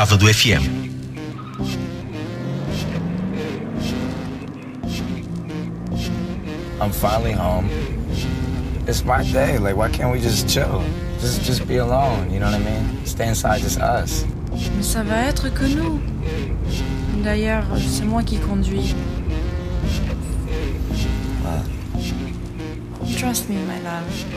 Sábado FM. I'm finally home. It's my day. Like, why can't we just chill? Just be alone, you know what I mean? Stay inside, just us. Mais ça va être que nous. D'ailleurs, c'est moi qui conduis. Trust me, my love.